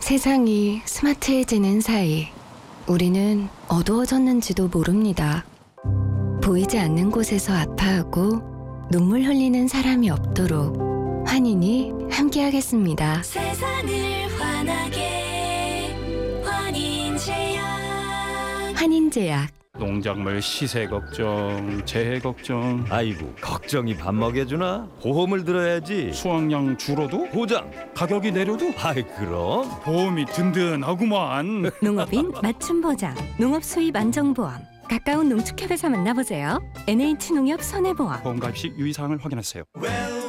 세상이 스마트해지는 사이 우리는 어두워졌는지도 모릅니다. 보이지 않는 곳에서 아파하고 눈물 흘리는 사람이 없도록 환인이 함께하겠습니다. 세상을 환하게 환인제약. 환인제약. 농작물 시세 걱정, 재해 걱정, 아이고 걱정이 밥 먹여주나? 보험을 들어야지. 수확량 줄어도 보장. 가격이 내려도 아이 그럼. 보험이 든든하구만. 농업인 맞춤 보장, 농업 수입 안정보험. 가까운 농축협에서 만나보세요. NH농협 손해보험. 보험 가입 시 유의사항을 확인하세요.